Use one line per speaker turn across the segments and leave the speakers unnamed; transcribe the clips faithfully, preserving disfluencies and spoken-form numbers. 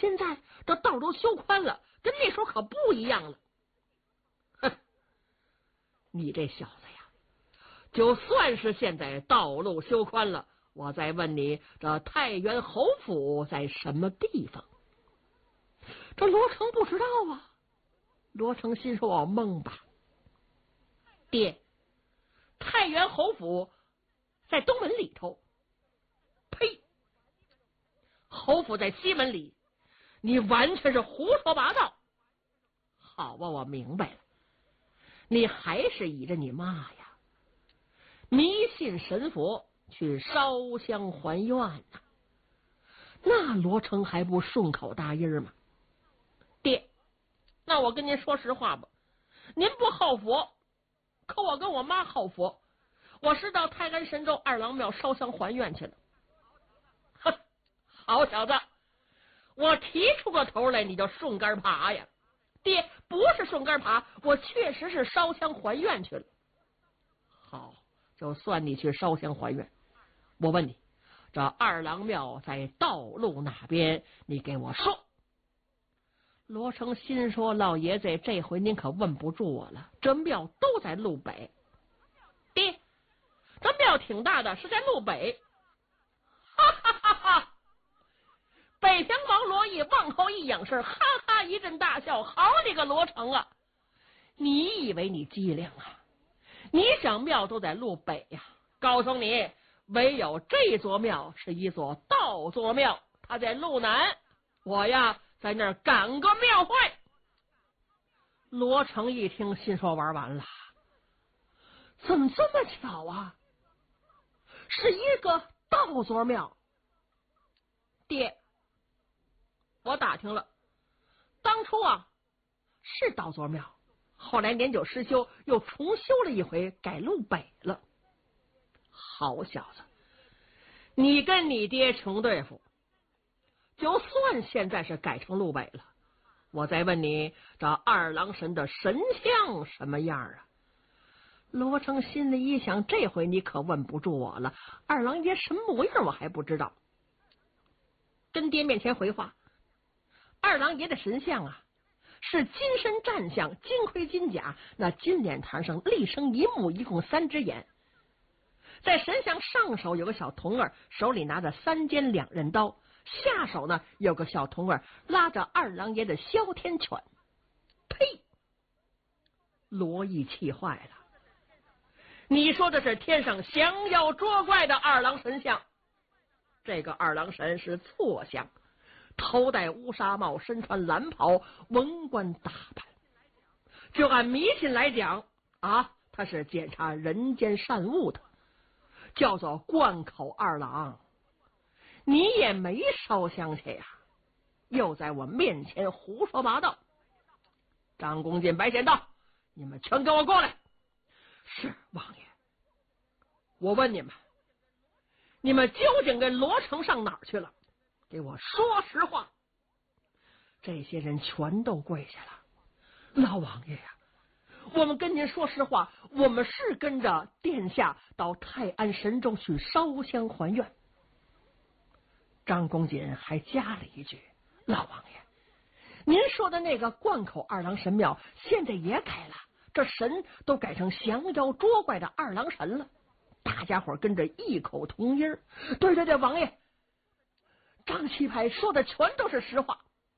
现在这道都修宽了，跟那时候可不一样了。哼，你这小子呀，就算是现在道路修宽了，我再问你，这太原侯府在什么地方？这罗成不知道啊。罗成心说：“我蒙吧。”爹，太原侯府在东门里头。呸！侯府在西门里，你完全是胡说八道。好吧，我明白了，你还是倚着你妈呀，迷信神佛去烧香还愿呢、啊。那罗成还不顺口答应吗？爹，那我跟您说实话吧，您不好佛，可我跟我妈好佛，我是到泰安神州二郎庙烧香还愿去了。哼，好小子，我提出个头来你就顺杆爬呀？爹，不是顺杆爬，我确实是烧香还愿去了。好，就算你去烧香还愿，我问你，这二郎庙在道路哪边？你给我说。罗成心说：“老爷子，这回您可问不住我了，这庙都在路北。”爹，这庙挺大的，是在路北。哈哈哈哈！北平王罗毅往后一仰视，哈哈一阵大笑：“好你个罗成啊！你以为你机灵啊？你想庙都在路北呀、啊？告诉你，唯有这座庙是一座道座庙，它在路南。我呀，在那儿赶个庙会。”罗成一听，心说玩完了，怎么这么巧啊？是一个道座庙。爹，我打听了，当初啊是道座庙，后来年久失修，又重修了一回，改路北了。好小子，你跟你爹穷对付。就算现在是改成路北了，我再问你，这二郎神的神像什么样啊？罗成心里一想，这回你可问不住我了，二郎爷什么模样我还不知道。跟爹面前回话，二郎爷的神像啊，是金身战相，金盔金甲，那金脸膛上立生一目，一共三只眼。在神像上手有个小童儿，手里拿着三尖两刃刀，下手呢有个小童儿拉着二郎爷的哮天犬。呸！罗毅气坏了，你说的是天上降妖捉怪的二郎神像，这个二郎神是错相，头戴乌纱帽，身穿蓝袍，文官打扮。就按迷信来讲啊，他是检查人间善恶的，叫做贯口二郎。你也没烧香去呀、啊，又在我面前胡说八道。张公进、白显道，你们全跟我过来。是王爷。我问你们，你们究竟跟罗成上哪儿去了？给我说实话。这些人全都跪下了。老王爷呀、啊，我们跟您说实话，我们是跟着殿下到泰安神州去烧香还愿。张公瑾还加了一句：“老王爷，您说的那个贯口二郎神庙现在也改了，这神都改成降妖捉怪的二郎神了。”大家伙跟着异口同音：“对对对，王爷，张棋牌说的全都是实话。”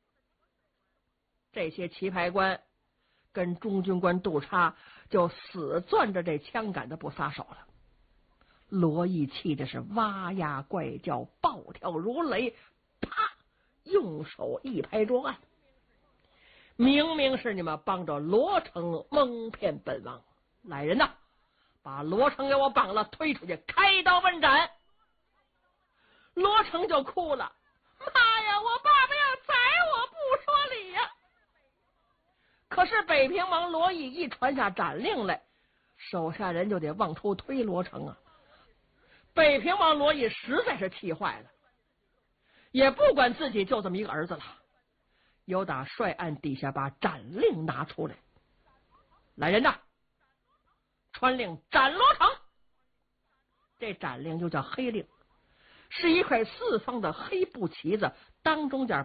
这些棋牌官跟中军官杜叉就死攥着这枪杆子不撒手了。罗毅气的是哇呀怪叫，暴跳如雷，啪，用手一拍桌案：“明明是你们帮着罗成蒙骗本王！来人呐，把罗成给我绑了，推出去开刀问斩！”罗成就哭了：“妈呀，我爸爸要宰我，不说理呀！”可是北平王罗毅一传下斩令来，手下人就得往出推罗成啊。北平王罗毅实在是气坏了，也不管自己就这么一个儿子了，有打帅案底下把斩令拿出来：“来人呐，传令斩罗成！”这斩令就叫黑令，是一块四方的黑布旗子，当中间